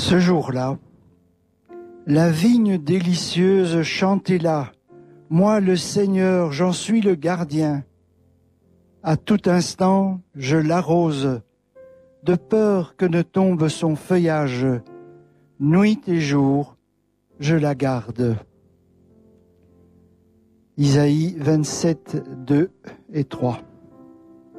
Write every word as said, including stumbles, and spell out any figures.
Ce jour-là, la vigne délicieuse chantait là. Moi, le Seigneur, j'en suis le gardien. À tout instant, je l'arrose, de peur que ne tombe son feuillage. Nuit et jour, je la garde. Isaïe vingt-sept, deux et trois.